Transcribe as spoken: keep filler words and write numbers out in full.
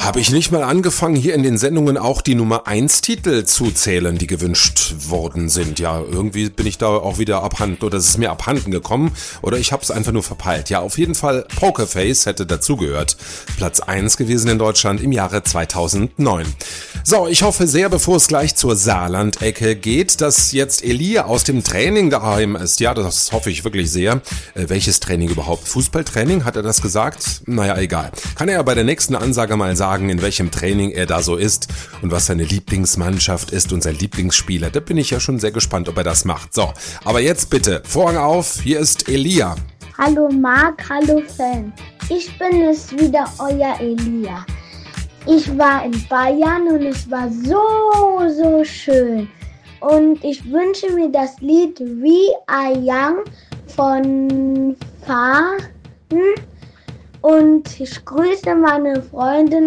Habe ich nicht mal angefangen, hier in den Sendungen auch die Nummer eins Titel zu zählen, die gewünscht worden sind. Ja, irgendwie bin ich da auch wieder abhanden, oder es ist mir abhanden gekommen, oder ich habe es einfach nur verpeilt. Ja, auf jeden Fall Pokerface hätte dazugehört. Platz eins gewesen in Deutschland im Jahre zweitausendneun. So, ich hoffe sehr, bevor es gleich zur Saarland-Ecke geht, dass jetzt Elia aus dem Training daheim ist. Ja, das hoffe ich wirklich sehr. Äh, welches Training überhaupt? Fußballtraining? Hat er das gesagt? Naja, egal. Kann er ja bei der nächsten Ansage mal sagen, in welchem Training er da so ist und was seine Lieblingsmannschaft ist und sein Lieblingsspieler. Da bin ich ja schon sehr gespannt, ob er das macht. So, aber jetzt bitte, Vorhang auf, hier ist Elia. Hallo Marc, hallo Fan. Ich bin es wieder, euer Elia. Ich war in Bayern und es war so, so schön. Und ich wünsche mir das Lied We Are Young von Fahren. Und ich grüße meine Freundin